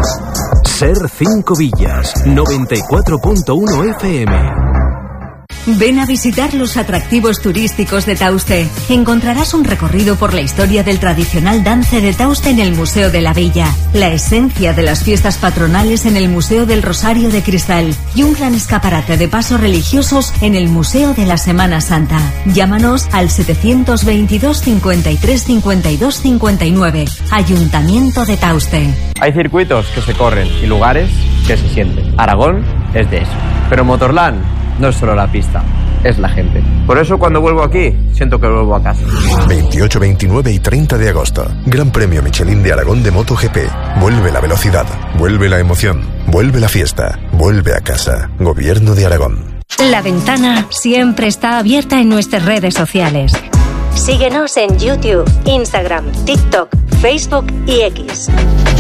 Ser 5 Villas, 94.1 FM. Ven a visitar los atractivos turísticos de Tauste. Encontrarás un recorrido por la historia del tradicional dance de Tauste en el Museo de la Villa, la esencia de las fiestas patronales en el Museo del Rosario de Cristal y un gran escaparate de pasos religiosos en el Museo de la Semana Santa. Llámanos al 722 53 52 59. Ayuntamiento de Tauste. Hay circuitos que se corren y lugares que se sienten. Aragón es de eso. Pero Motorland no es solo la pista, es la gente. Por eso cuando vuelvo aquí, siento que vuelvo a casa. 28, 29 y 30 de agosto. Gran Premio Michelin de Aragón de MotoGP. Vuelve la velocidad, vuelve la emoción, vuelve la fiesta, vuelve a casa. Gobierno de Aragón. La Ventana siempre está abierta en nuestras redes sociales. Síguenos en YouTube, Instagram, TikTok, Facebook y X.